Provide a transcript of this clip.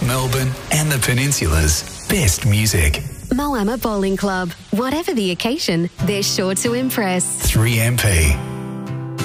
Melbourne and the Peninsula's best music. Moama Bowling Club. Whatever the occasion, they're sure to impress. 3MP.